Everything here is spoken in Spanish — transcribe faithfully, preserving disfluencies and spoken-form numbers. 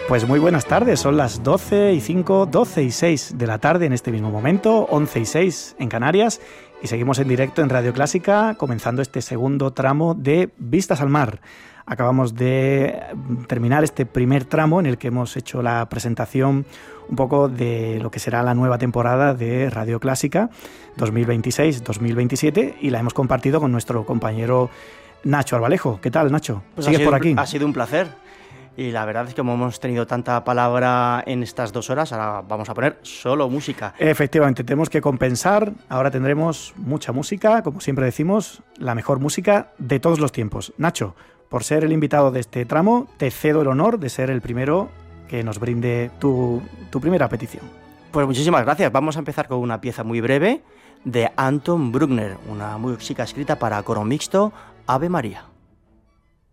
Pues muy buenas tardes, son las doce y cinco, doce y seis de la tarde en este mismo momento, once y seis en Canarias, y seguimos en directo en Radio Clásica, comenzando este segundo tramo de Vistas al Mar. Acabamos de terminar este primer tramo en el que hemos hecho la presentación un poco de lo que será la nueva temporada de Radio Clásica dos mil veintiséis dos mil veintisiete, y la hemos compartido con nuestro compañero Nacho Albalejo. ¿Qué tal, Nacho? Pues ¿Sigues por aquí? Ha sido un placer. Y la verdad es que como hemos tenido tanta palabra en estas dos horas, ahora vamos a poner solo música. Efectivamente, tenemos que compensar. Ahora tendremos mucha música, como siempre decimos, la mejor música de todos los tiempos. Nacho, por ser el invitado de este tramo, te cedo el honor de ser el primero que nos brinde tu, tu primera petición. Pues muchísimas gracias. Vamos a empezar con una pieza muy breve de Anton Bruckner, una música escrita para coro mixto, Ave María.